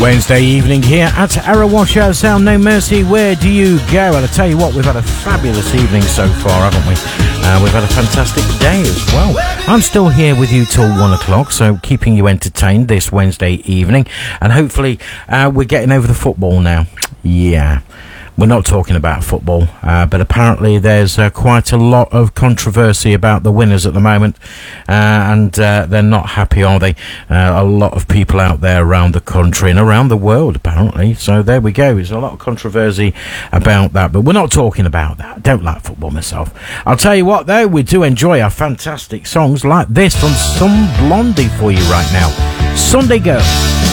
Wednesday evening here at Arrow Washout Sound No Mercy. Where do you go? And I tell you what, we've had a fabulous evening so far, haven't we? We've had a fantastic day as well. I'm still here with you till 1 o'clock, so keeping you entertained this Wednesday evening. And hopefully we're getting over the football now. Yeah. We're not talking about football, but apparently there's quite a lot of controversy about the winners at the moment, and they're not happy, are they? A lot of people out there around the country and around the world, apparently. So there we go. There's a lot of controversy about that, but we're not talking about that. I don't like football myself. I'll tell you what, though, we do enjoy our fantastic songs like this from Some Blondie for you right now. Sunday Girl.